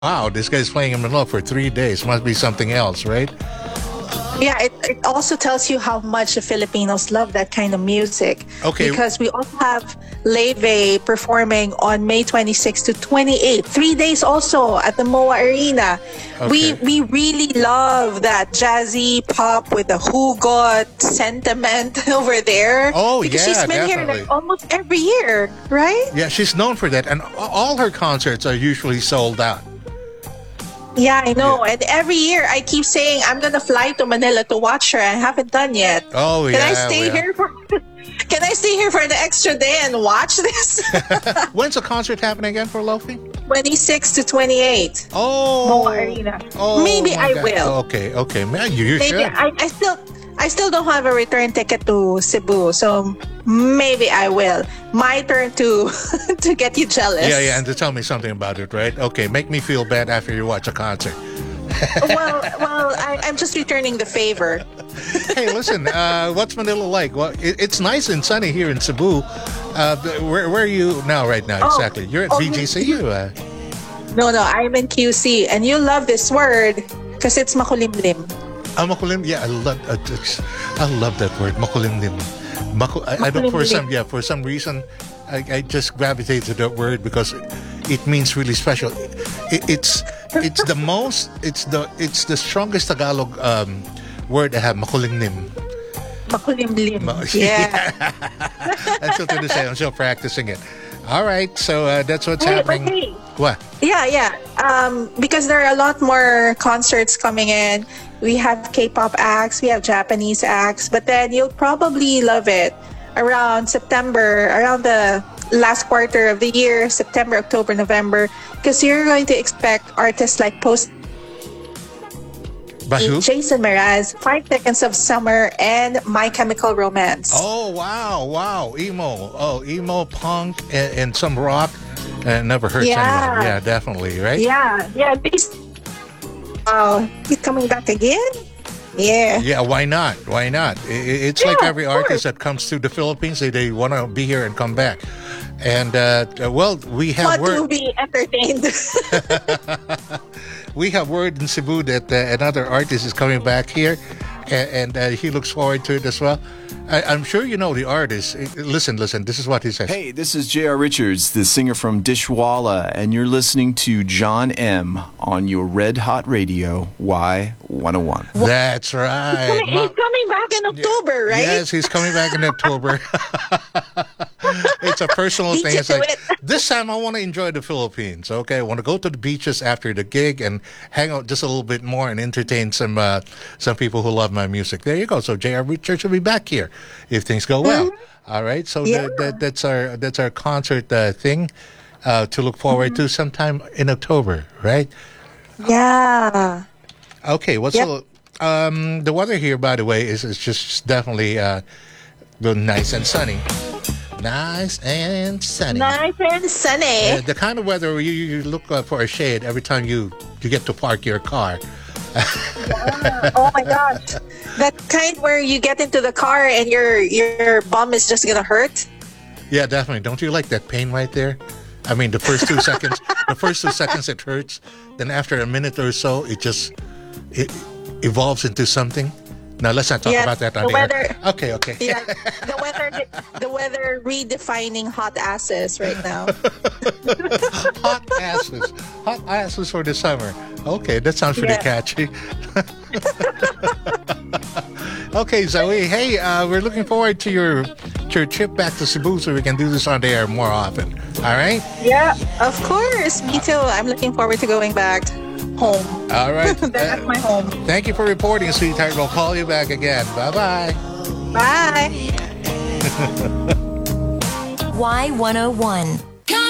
Wow, this guy's playing in Manila for 3 days. Must be something else, right? Yeah, it also tells you how much the Filipinos love that kind of music. Okay. Because we also have Leve performing on May 26 to 28. 3 days also at the MOA Arena. Okay. We really love that jazzy pop with the hugot sentiment over there. Oh, because yeah, she's been definitely. here like almost every year, right? Yeah, she's known for that. And all her concerts are usually sold out. Yeah, I know. Yeah. And every year I keep saying I'm gonna fly to Manila to watch her. I haven't done yet. Oh, Can yeah. I stay here for? Can I stay here for an extra day and watch this? When's the concert happening again for Lofi? 26 to 28. Oh. MOA Arena. Oh, Maybe my I God. will. Okay. Man, you Maybe should. I still don't have a return ticket to Cebu, so maybe I will. My turn to to get you jealous. Yeah, and to tell me something about it, right? Okay, make me feel bad after you watch a concert. I'm just returning the favor. Hey, listen, what's Manila like? Well, it's nice and sunny here in Cebu. Where are you now, right now, exactly? You're at VGC? No, I'm in QC, and you love this word because it's makulimlim. Makulim? Yeah, I love that word, makulimlim. I don't, for some reason, I just gravitate to that word because it means really special. It's the strongest Tagalog word I have, makulimlim. Makulimlim. Yeah. Until today, I'm still practicing it. All right, so that's what's happening. Okay. What? Yeah. Because there are a lot more concerts coming in. We have K-pop acts, we have Japanese acts, but then you'll probably love it around September, around the last quarter of the year, September, October, November, because you're going to expect artists like Jason Mraz, 5 Seconds of Summer, and My Chemical Romance. Oh, wow. Emo, punk, and some rock. Never hurts anyone. Yeah, definitely, right? Yeah. He's coming back again? Yeah. Yeah, why not? It's like every artist that comes to the Philippines, they want to be here and come back. And, we have Want to be entertained. We have word in Cebu that another artist is coming back here, and he looks forward to it as well. I'm sure you know the artist. Listen, this is what he says. Hey, this is J.R. Richards, the singer from Dishwalla, and you're listening to John M. on your Red Hot Radio, Y101. That's right. He's coming back in October, right? Yes, he's coming back in October. It's a personal thing. It's like, this time I want to enjoy the Philippines, okay? I want to go to the beaches after the gig and hang out just a little bit more and entertain some people who love my music. There you go. So J.R. Richards will be back here if things go well. Mm-hmm. All right. So that's our concert thing to look forward to sometime in October, right? Yeah. Okay. The weather here, by the way, is just definitely nice and sunny. Nice and sunny. The kind of weather where you look for a shade every time you get to park your car. Yeah. Oh my gosh. That kind where you get into the car and your bum is just gonna hurt. Yeah, definitely. Don't you like that pain right there? I mean, the first 2 seconds it hurts. Then after a minute or so, it evolves into something. Now let's not talk about that on the air. Okay. Yeah, the weather redefining hot asses right now. hot asses for the summer. Okay, that sounds pretty catchy. Okay, Zoe. Hey, we're looking forward to your trip back to Cebu so we can do this on the air more often. All right? Yeah, of course. Me too. I'm looking forward to going back home. All right. That's my home. Thank you for reporting, sweetheart. We'll call you back again. Bye-bye. Bye. Y101.